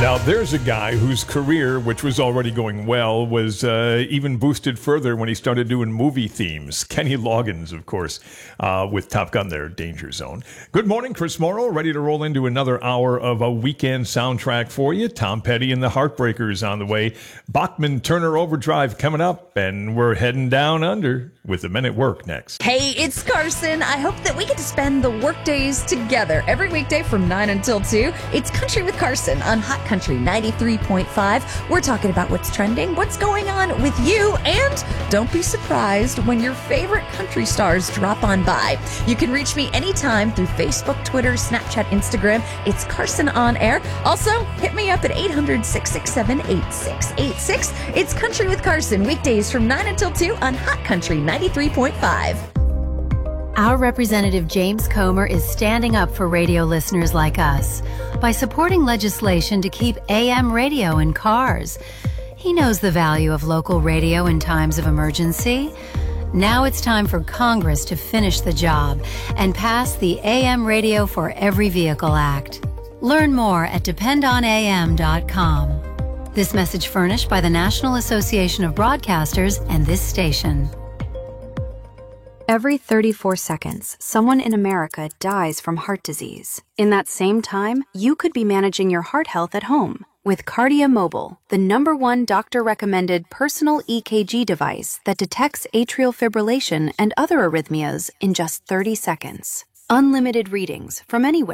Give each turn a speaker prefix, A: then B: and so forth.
A: Now, there's a guy whose career, which was already going well, was even boosted further when he started doing movie themes. Kenny Loggins, of course, with Top Gun there, Danger Zone. Good morning, Chris Morrow, ready to roll into another hour of a weekend soundtrack for you. Tom Petty and the Heartbreakers on the way. Bachman Turner Overdrive coming up, and we're heading down under with the Men at Work next.
B: Hey, it's Carson. I hope that we get to spend the work days together every weekday from 9 until 2. It's Country with Carson on Hot Country 93.5. We're talking about what's trending, what's going on with you, and don't be surprised when your favorite country stars drop on by. You can reach me anytime through Facebook, Twitter, Snapchat, Instagram. It's Carson on Air. Also, hit me up at 800-667-8686. It's Country with Carson, weekdays from 9 until 2 on Hot Country 93.5.
C: Our representative James Comer is standing up for radio listeners like us by supporting legislation to keep AM radio in cars. He knows the value of local radio in times of emergency. Now it's time for Congress to finish the job and pass the AM Radio for Every Vehicle Act. Learn more at dependonam.com. This message furnished by the National Association of Broadcasters and this station.
D: Every 34 seconds, someone in America dies from heart disease. In that same time, you could be managing your heart health at home with Kardia Mobile, the #1 doctor-recommended personal EKG device that detects atrial fibrillation and other arrhythmias in just 30 seconds. Unlimited readings from anywhere.